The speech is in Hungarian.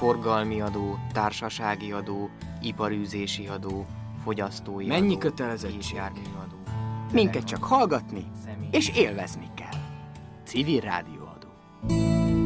forgalmi adó, társasági adó, iparűzési adó, fogyasztói adó. Mennyi kötelezettség? Járműadó. Minket csak hallgatni és élvezni kell. Civil rádióadó.